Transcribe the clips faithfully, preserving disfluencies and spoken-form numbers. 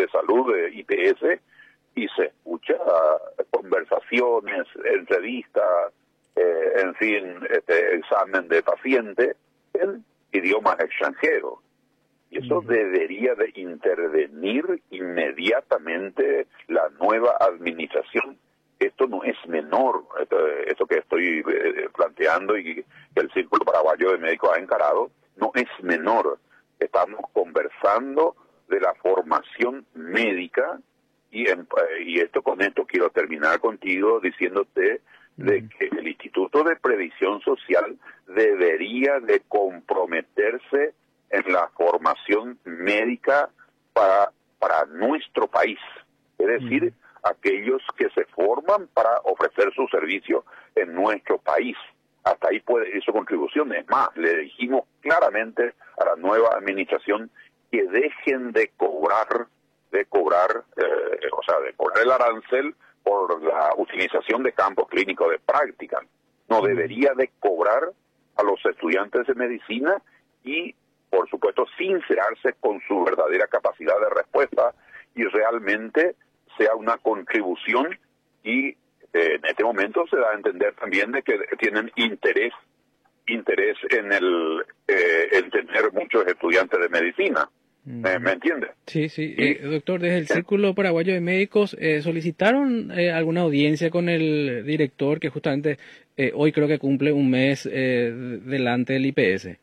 de Salud, de I P S, y se escucha conversaciones, entrevistas, eh, en fin, este examen de paciente en idiomas extranjeros. Y eso uh-huh. debería de intervenir inmediatamente la nueva administración. Esto no es menor, esto, esto que estoy eh, planteando y que el Círculo Paraguayo de Médicos ha encarado, no es menor. Estamos conversando de la formación médica y, en, y esto con esto quiero terminar contigo diciéndote de que el Instituto de Previsión Social debería de comprometerse en la formación médica para, para nuestro país. Es decir, uh-huh. aquellos que se forman para ofrecer su servicio en nuestro país. Hasta ahí puede ir su contribución. Es más, le dijimos claramente a la nueva administración que dejen de cobrar, de cobrar, eh, o sea, de cobrar el arancel por la utilización de campos clínicos de práctica. No debería de cobrar a los estudiantes de medicina y, por supuesto, sincerarse con su verdadera capacidad de respuesta y realmente sea una contribución y eh, en este momento se da a entender también de que tienen interés interés en el eh, en tener muchos estudiantes de medicina. ¿Me, ¿Me entiende? Sí, sí. Eh, doctor, desde el Círculo Paraguayo de Médicos, eh, ¿solicitaron eh, alguna audiencia con el director que justamente eh, hoy creo que cumple un mes eh, delante del I P S?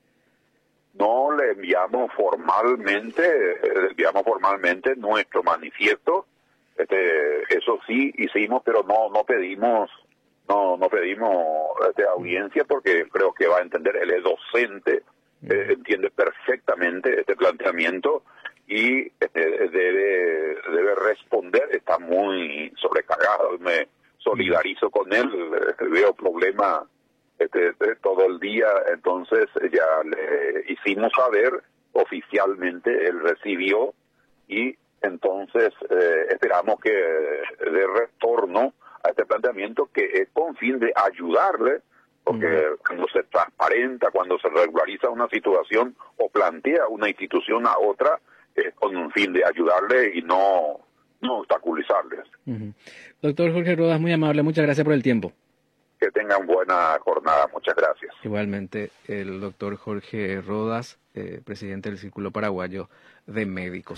No, le enviamos formalmente, le enviamos formalmente nuestro manifiesto. Este, eso sí hicimos, pero no no pedimos no no pedimos este, audiencia porque creo que va a entender, él es docente. Eh, entiende perfectamente este planteamiento y este, debe debe responder. Está muy sobrecargado, me solidarizo con él, eh, veo problemas este, este, todo el día, entonces ya le hicimos saber oficialmente, él recibió y entonces eh, esperamos que dé retorno a este planteamiento que es con fin de ayudarle. Porque uh-huh. cuando se transparenta, cuando se regulariza una situación o plantea una institución a otra, es con un fin de ayudarle y no, no obstaculizarles. Uh-huh. Doctor Jorge Rodas, muy amable, muchas gracias por el tiempo. Que tengan buena jornada, muchas gracias. Igualmente, el doctor Jorge Rodas, eh, presidente del Círculo Paraguayo de Médicos.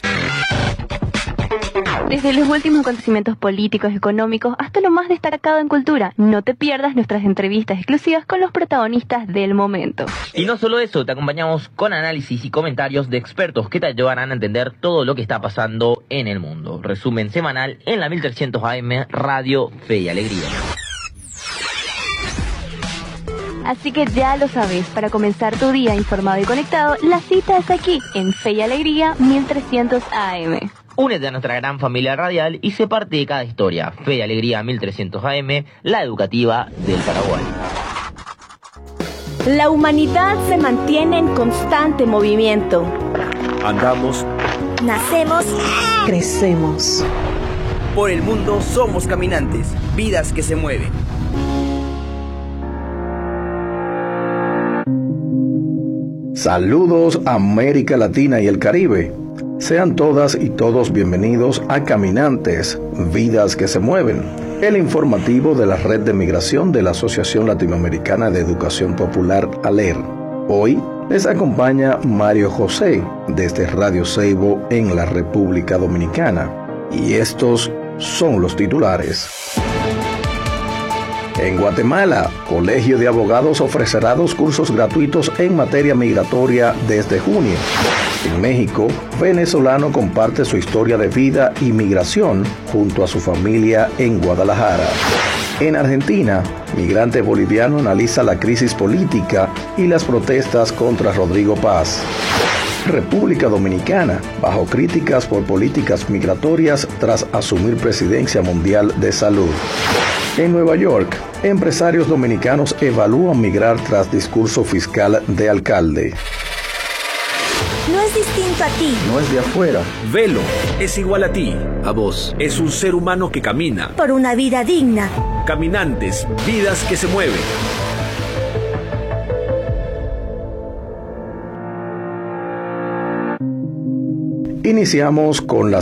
Desde los últimos acontecimientos políticos, económicos, hasta lo más destacado en cultura, no te pierdas nuestras entrevistas exclusivas con los protagonistas del momento. Y no solo eso, te acompañamos con análisis y comentarios de expertos que te ayudarán a entender todo lo que está pasando en el mundo. Resumen semanal en la mil trescientos A M, Radio Fe y Alegría. Así que ya lo sabes, para comenzar tu día informado y conectado, la cita es aquí, en Fe y Alegría mil trescientos A M. Únete a nuestra gran familia radial y sé parte de cada historia. Fe y Alegría mil trescientos A M, la educativa del Paraguay. La humanidad se mantiene en constante movimiento. Andamos, nacemos, crecemos. Por el mundo somos caminantes, vidas que se mueven. Saludos América Latina y el Caribe. Sean todas y todos bienvenidos a Caminantes, Vidas que se Mueven, el informativo de la Red de Migración de la Asociación Latinoamericana de Educación Popular, ALER. Hoy les acompaña Mario José, desde Radio Seibo en la República Dominicana. Y estos son los titulares. En Guatemala, Colegio de Abogados ofrecerá dos cursos gratuitos en materia migratoria desde junio. En México, venezolano comparte su historia de vida y migración junto a su familia en Guadalajara. En Argentina, migrante boliviano analiza la crisis política y las protestas contra Rodrigo Paz. República Dominicana, bajo críticas por políticas migratorias tras asumir presidencia mundial de salud. En Nueva York, empresarios dominicanos evalúan migrar tras discurso fiscal de alcalde. No es distinto a ti. No es de afuera. Velo, es igual a ti, a vos. Es un ser humano que camina. Por una vida digna. Caminantes, vidas que se mueven. Iniciamos con la